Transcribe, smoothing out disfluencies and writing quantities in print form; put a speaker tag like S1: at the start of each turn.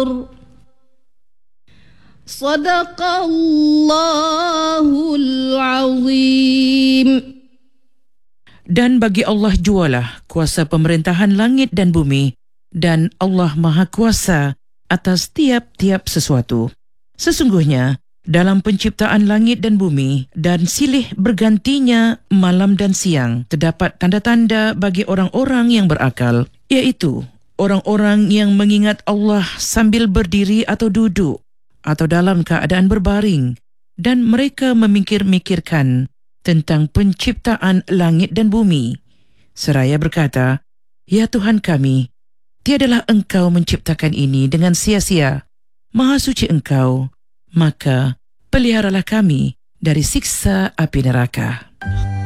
S1: أكبر صدق الله العظيم.
S2: Dan bagi Allah jualah kuasa pemerintahan langit dan bumi, dan Allah Maha Kuasa atas tiap-tiap sesuatu. Sesungguhnya, dalam penciptaan langit dan bumi dan silih bergantinya malam dan siang, terdapat tanda-tanda bagi orang-orang yang berakal, iaitu orang-orang yang mengingat Allah sambil berdiri atau duduk, atau dalam keadaan berbaring, dan mereka memikir-mikirkan tentang penciptaan langit dan bumi, seraya berkata, "Ya Tuhan kami, tiadalah Engkau menciptakan ini dengan sia-sia. Maha suci Engkau, maka peliharalah kami dari siksa api neraka."